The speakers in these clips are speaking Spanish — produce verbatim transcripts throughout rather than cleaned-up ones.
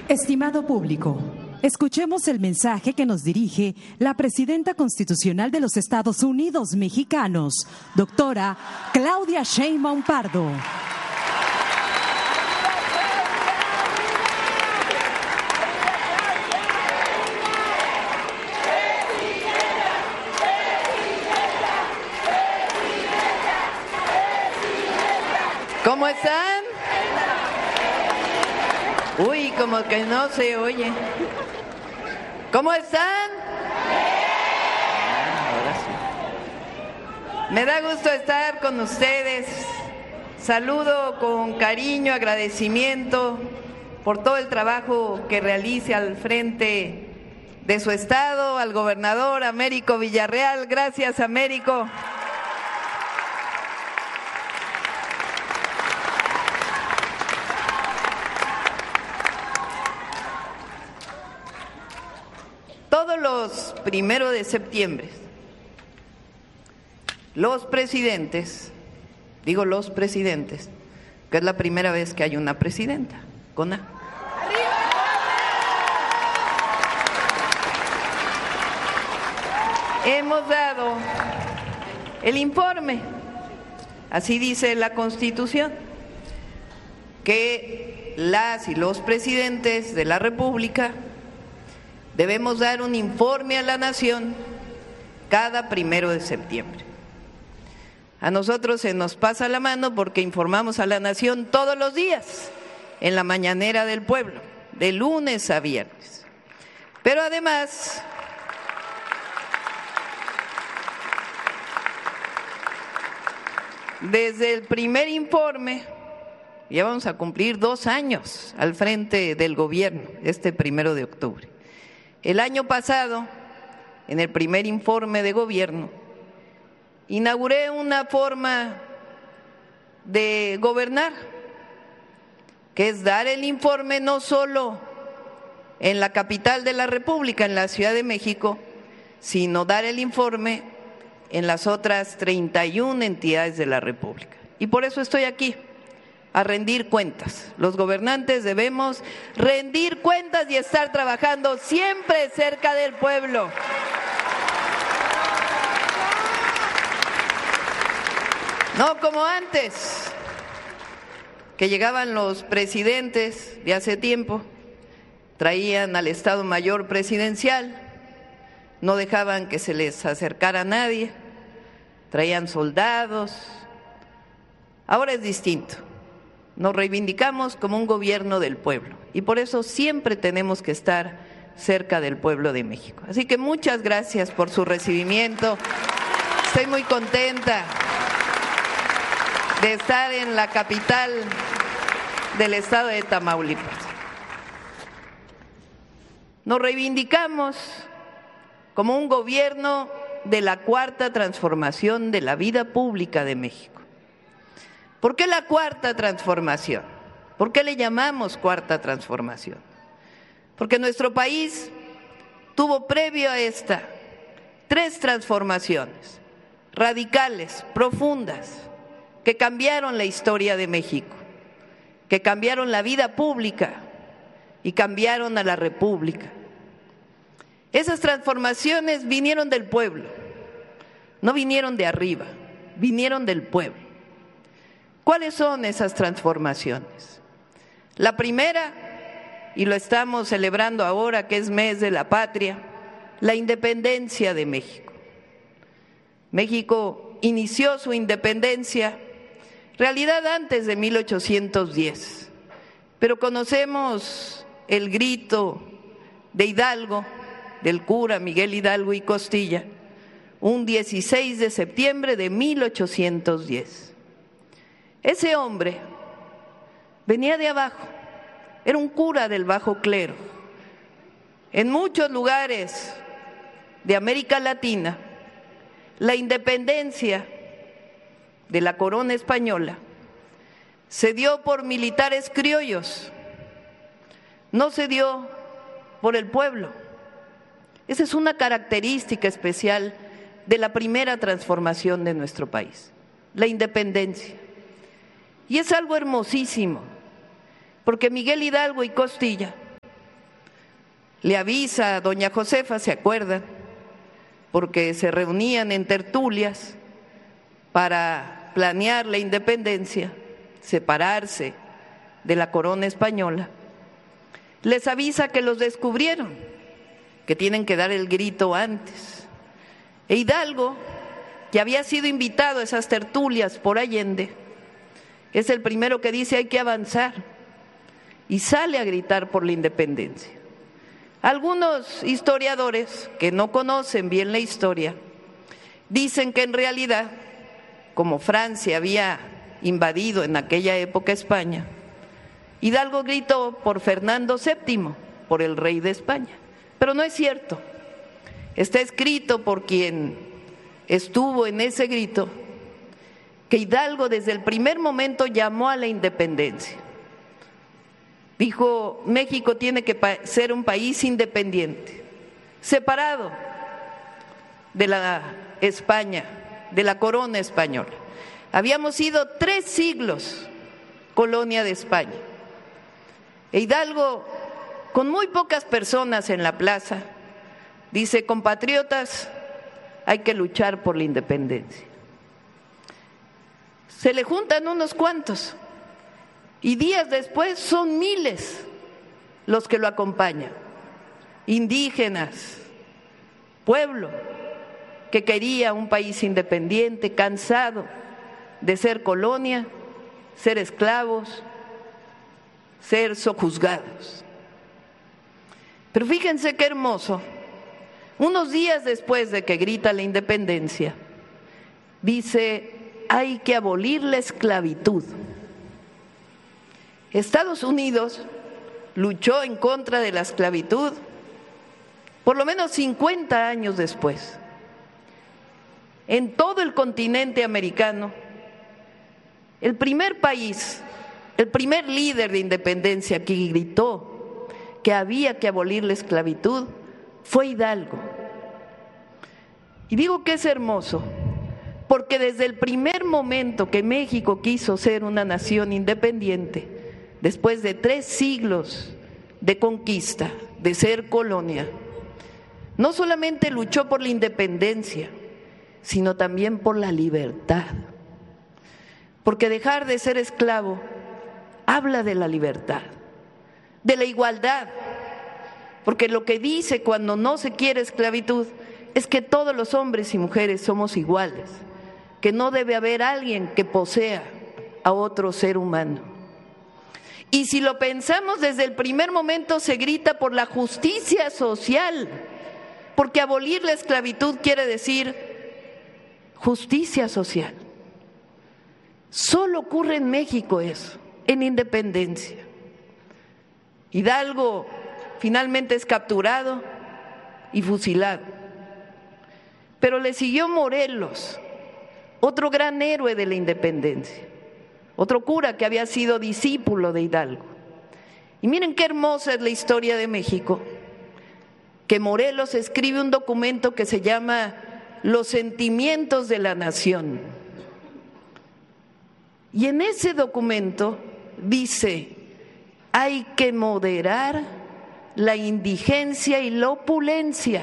Estimado público, escuchemos el mensaje que nos dirige la Presidenta Constitucional de los Estados Unidos Mexicanos, doctora Claudia Sheinbaum Pardo. ¿Cómo están? Uy, como que no se oye. ¿Cómo están? Ahora sí. Me da gusto estar con ustedes. Saludo con cariño, agradecimiento por todo el trabajo que realice al frente de su estado, al gobernador Américo Villarreal. Gracias, Américo. Todos los primeros de septiembre, los presidentes, digo los presidentes, que es la primera vez que hay una presidenta, con A. Hemos dado el informe, así dice la Constitución, que las y los presidentes de la República debemos dar un informe a la nación cada primero de septiembre. A nosotros se nos pasa la mano porque informamos a la nación todos los días en la mañanera del pueblo, de lunes a viernes. Pero además, desde el primer informe, ya vamos a cumplir dos años al frente del gobierno, este primero de octubre. El año pasado, en el primer informe de gobierno, inauguré una forma de gobernar, que es dar el informe no solo en la capital de la República, en la Ciudad de México, sino dar el informe en las otras treinta y una entidades de la República. Y por eso estoy aquí, a rendir cuentas. Los gobernantes debemos rendir cuentas y estar trabajando siempre cerca del pueblo. No como antes, que llegaban los presidentes de hace tiempo, traían al Estado Mayor Presidencial, no dejaban que se les acercara a nadie, traían soldados. Ahora es distinto. Nos reivindicamos como un gobierno del pueblo y por eso siempre tenemos que estar cerca del pueblo de México. Así que muchas gracias por su recibimiento. Estoy muy contenta de estar en la capital del estado de Tamaulipas. Nos reivindicamos como un gobierno de la cuarta transformación de la vida pública de México. ¿Por qué la cuarta transformación? ¿Por qué le llamamos cuarta transformación? Porque nuestro país tuvo previo a esta tres transformaciones radicales, profundas, que cambiaron la historia de México, que cambiaron la vida pública y cambiaron a la República. Esas transformaciones vinieron del pueblo, no vinieron de arriba, vinieron del pueblo. ¿Cuáles son esas transformaciones? La primera, y lo estamos celebrando ahora que es mes de la patria, la independencia de México. México inició su independencia, en realidad antes de mil ochocientos diez, pero conocemos el grito de Hidalgo, del cura Miguel Hidalgo y Costilla, un dieciséis de septiembre de mil ochocientos diez. Ese hombre venía de abajo, era un cura del bajo clero. En muchos lugares de América Latina, la independencia de la corona española se dio por militares criollos, no se dio por el pueblo. Esa es una característica especial de la primera transformación de nuestro país, la independencia. Y es algo hermosísimo, porque Miguel Hidalgo y Costilla le avisa a doña Josefa, ¿se acuerdan? Porque se reunían en tertulias para planear la independencia, separarse de la corona española. Les avisa que los descubrieron, que tienen que dar el grito antes. E Hidalgo, que había sido invitado a esas tertulias por Allende, es el primero que dice hay que avanzar y sale a gritar por la independencia. Algunos historiadores que no conocen bien la historia dicen que en realidad, como Francia había invadido en aquella época España, Hidalgo gritó por Fernando séptimo, por el rey de España. Pero no es cierto. Está escrito por quien estuvo en ese grito que Hidalgo desde el primer momento llamó a la independencia. Dijo, México tiene que ser un país independiente, separado de la España, de la corona española. Habíamos sido tres siglos colonia de España. E Hidalgo, con muy pocas personas en la plaza, dice, compatriotas, hay que luchar por la independencia. Se le juntan unos cuantos y días después son miles los que lo acompañan, indígenas, pueblo que quería un país independiente, cansado de ser colonia, ser esclavos, ser sojuzgados. Pero fíjense qué hermoso, unos días después de que grita la independencia, dice, hay que abolir la esclavitud. Estados Unidos luchó en contra de la esclavitud por lo menos cincuenta años después. En todo el continente americano, el primer país, el primer líder de independencia que gritó que había que abolir la esclavitud fue Hidalgo. Y digo que es hermoso, porque desde el primer momento que México quiso ser una nación independiente, después de tres siglos de conquista, de ser colonia, no solamente luchó por la independencia, sino también por la libertad. Porque dejar de ser esclavo habla de la libertad, de la igualdad, porque lo que dice cuando no se quiere esclavitud es que todos los hombres y mujeres somos iguales, que no debe haber alguien que posea a otro ser humano. Y si lo pensamos desde el primer momento, se grita por la justicia social, porque abolir la esclavitud quiere decir justicia social. Solo ocurre en México eso, en independencia. Hidalgo finalmente es capturado y fusilado, pero le siguió Morelos, otro gran héroe de la independencia, otro cura que había sido discípulo de Hidalgo. Y miren qué hermosa es la historia de México, que Morelos escribe un documento que se llama Los sentimientos de la nación. Y en ese documento dice, hay que moderar la indigencia y la opulencia.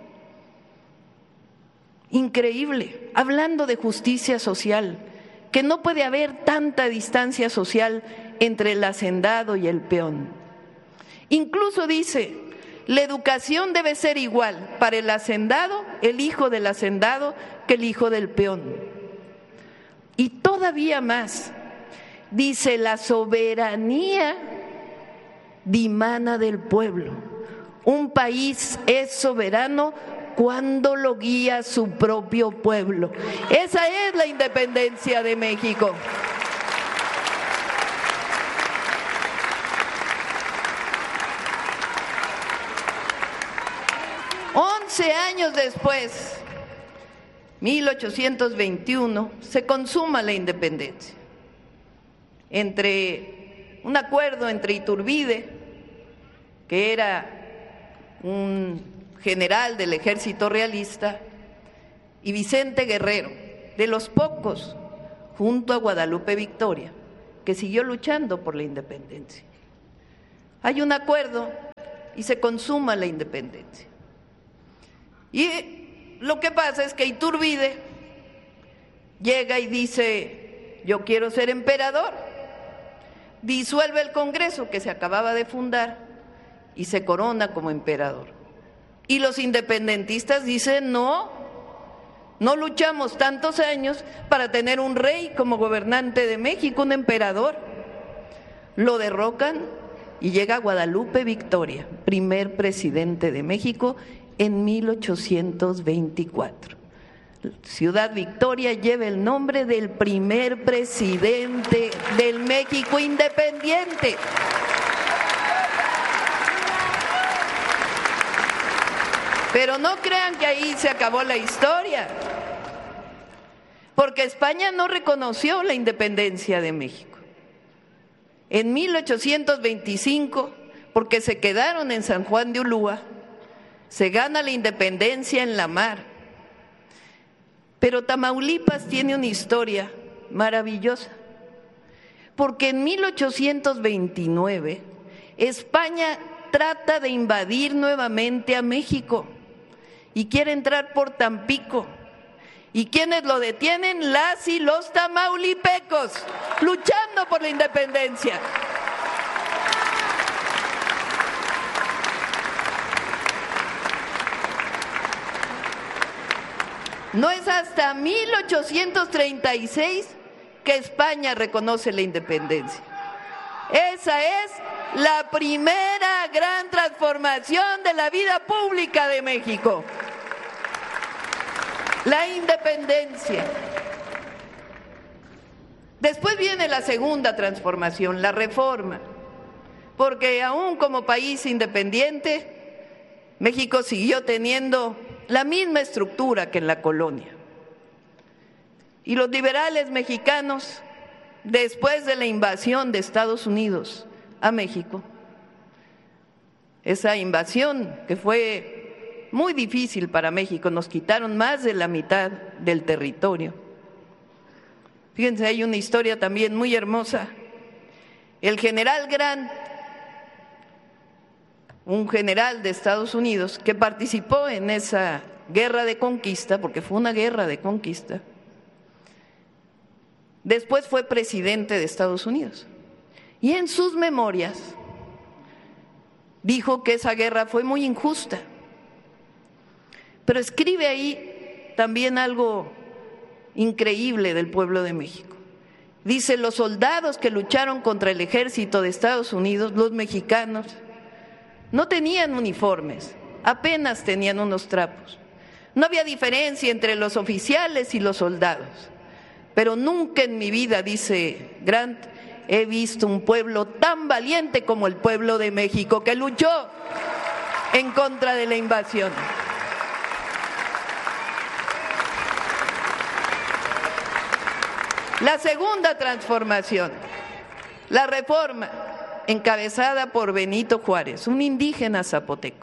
Increíble, hablando de justicia social, que no puede haber tanta distancia social entre el hacendado y el peón. Incluso dice, la educación debe ser igual para el hacendado, el hijo del hacendado, que el hijo del peón. Y todavía más, dice, la soberanía dimana del pueblo. Un país es soberano cuando lo guía su propio pueblo. Esa es la independencia de México. Once años después, mil ochocientos veintiuno, se consuma la independencia. Entre un acuerdo entre Iturbide, que era un general del ejército realista, y Vicente Guerrero, de los pocos, junto a Guadalupe Victoria, que siguió luchando por la independencia. Hay un acuerdo y se consuma la independencia. Y lo que pasa es que Iturbide llega y dice: yo quiero ser emperador, disuelve el Congreso que se acababa de fundar y se corona como emperador. Y los independentistas dicen: no, no luchamos tantos años para tener un rey como gobernante de México, un emperador. Lo derrocan y llega Guadalupe Victoria, primer presidente de México en mil ochocientos veinticuatro. Ciudad Victoria lleva el nombre del primer presidente del México independiente. Pero no crean que ahí se acabó la historia, porque España no reconoció la independencia de México. En mil ochocientos veinticinco, porque se quedaron en San Juan de Ulúa, se gana la independencia en la mar. Pero Tamaulipas tiene una historia maravillosa, porque en mil ochocientos veintinueve España trata de invadir nuevamente a México y quiere entrar por Tampico. ¿Y quiénes lo detienen? Las y los tamaulipecos, luchando por la independencia. No es hasta mil ochocientos treinta y seis que España reconoce la independencia. Esa es la primera gran transformación de la vida pública de México. La independencia. Después viene la segunda transformación, la reforma, porque aún como país independiente, México siguió teniendo la misma estructura que en la colonia. Y los liberales mexicanos, después de la invasión de Estados Unidos a México, esa invasión que fue muy difícil para México, nos quitaron más de la mitad del territorio. Fíjense, hay una historia también muy hermosa. El general Grant, un general de Estados Unidos que participó en esa guerra de conquista, porque fue una guerra de conquista, después fue presidente de Estados Unidos. Y en sus memorias dijo que esa guerra fue muy injusta. Pero escribe ahí también algo increíble del pueblo de México. Dice: los soldados que lucharon contra el ejército de Estados Unidos, los mexicanos, no tenían uniformes, apenas tenían unos trapos. No había diferencia entre los oficiales y los soldados. Pero nunca en mi vida, dice Grant, he visto un pueblo tan valiente como el pueblo de México, que luchó en contra de la invasión. La segunda transformación, la reforma, encabezada por Benito Juárez, un indígena zapoteco.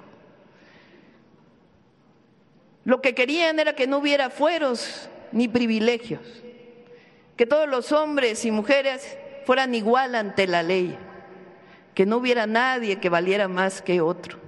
Lo que querían era que no hubiera fueros ni privilegios, que todos los hombres y mujeres fueran igual ante la ley, que no hubiera nadie que valiera más que otro.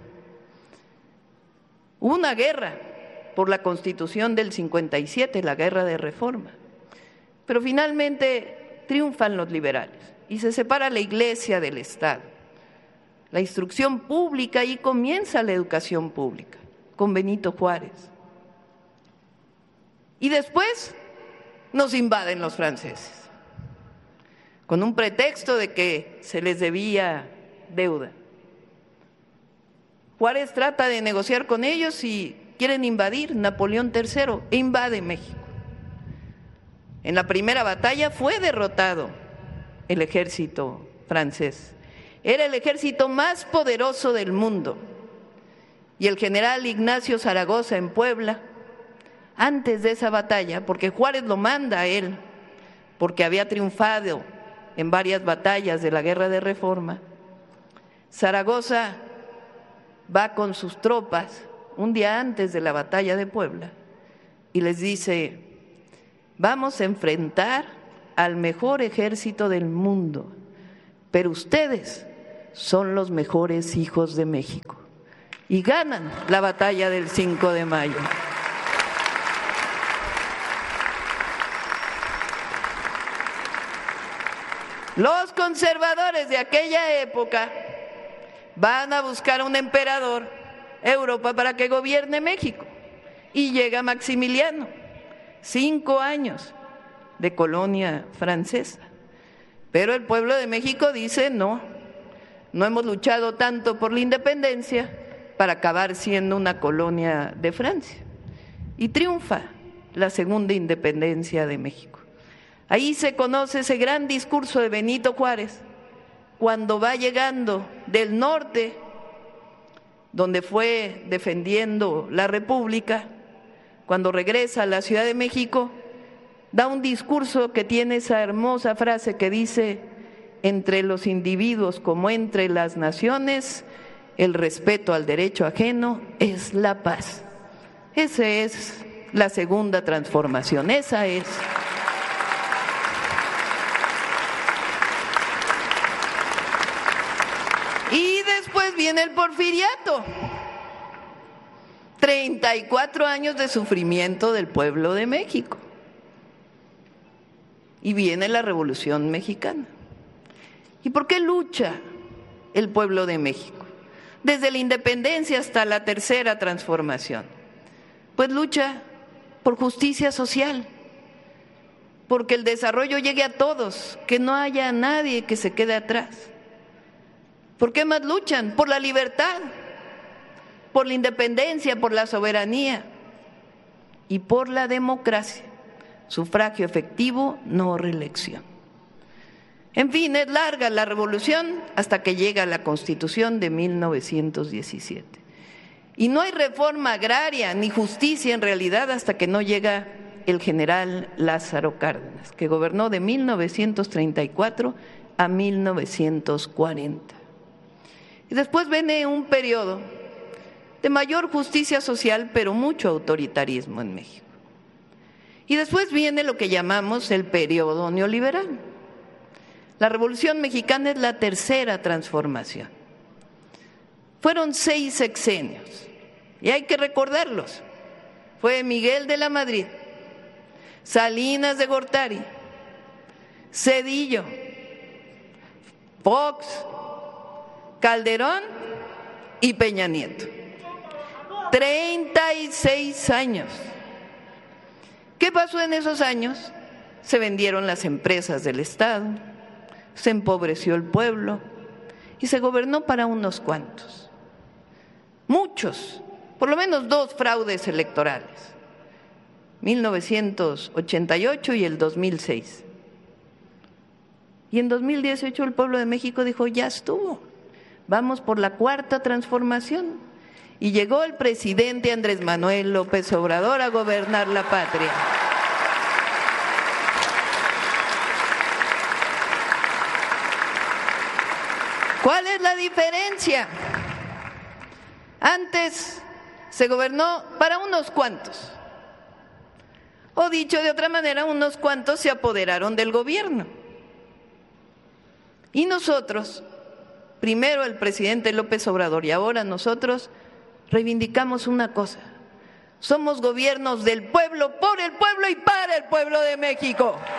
Hubo una guerra por la Constitución del cincuenta y siete, la guerra de reforma. Pero finalmente triunfan los liberales y se separa la Iglesia del Estado. La instrucción pública, y comienza la educación pública con Benito Juárez. Y después nos invaden los franceses con un pretexto de que se les debía deuda. Juárez trata de negociar con ellos y quieren invadir. Napoleón tercero e invade México. En la primera batalla fue derrotado el ejército francés. Era el ejército más poderoso del mundo. Y el general Ignacio Zaragoza en Puebla, antes de esa batalla, porque Juárez lo manda a él, porque había triunfado en varias batallas de la Guerra de Reforma, Zaragoza va con sus tropas un día antes de la batalla de Puebla y les dice: vamos a enfrentar al mejor ejército del mundo, pero ustedes son los mejores hijos de México. y ganan la batalla del cinco de mayo. Los conservadores de aquella época van a buscar un emperador Europa para que gobierne México. Y llega Maximiliano, cinco años de colonia francesa. Pero el pueblo de México dice no, no hemos luchado tanto por la independencia para acabar siendo una colonia de Francia. Y triunfa la segunda independencia de México. Ahí se conoce ese gran discurso de Benito Juárez, cuando va llegando del norte, donde fue defendiendo la República, cuando regresa a la Ciudad de México, da un discurso que tiene esa hermosa frase que dice: entre los individuos como entre las naciones, el respeto al derecho ajeno es la paz. Esa es la segunda transformación, esa es. Y después viene el porfiriato, treinta y cuatro años de sufrimiento del pueblo de México. Y viene la Revolución Mexicana. ¿Y por qué lucha el pueblo de México? Desde la independencia hasta la tercera transformación. Pues lucha por justicia social, porque el desarrollo llegue a todos, que no haya nadie que se quede atrás. ¿Por qué más luchan? Por la libertad, por la independencia, por la soberanía y por la democracia, sufragio efectivo, no reelección. En fin, es larga la revolución hasta que llega la Constitución de mil novecientos diecisiete. Y no hay reforma agraria ni justicia en realidad hasta que no llega el general Lázaro Cárdenas, que gobernó de mil novecientos treinta y cuatro a mil novecientos cuarenta. Y después viene un periodo de mayor justicia social, pero mucho autoritarismo en México. Y después viene lo que llamamos el periodo neoliberal. La Revolución Mexicana es la tercera transformación. Fueron seis sexenios, y hay que recordarlos. Fue Miguel de la Madrid, Salinas de Gortari, Zedillo, Fox, Calderón y Peña Nieto. treinta y seis años. ¿Qué pasó en esos años? Se vendieron las empresas del Estado, se empobreció el pueblo y se gobernó para unos cuantos. Muchos, por lo menos dos fraudes electorales, mil novecientos ochenta y ocho y el dos mil seis. Y en dos mil dieciocho el pueblo de México dijo, ya estuvo, vamos por la cuarta transformación. Y llegó el presidente Andrés Manuel López Obrador a gobernar la patria. ¿Cuál es la diferencia? Antes se gobernó para unos cuantos, o dicho de otra manera, unos cuantos se apoderaron del gobierno. Y nosotros, primero el presidente López Obrador y ahora nosotros, reivindicamos una cosa: somos gobiernos del pueblo, por el pueblo y para el pueblo de México.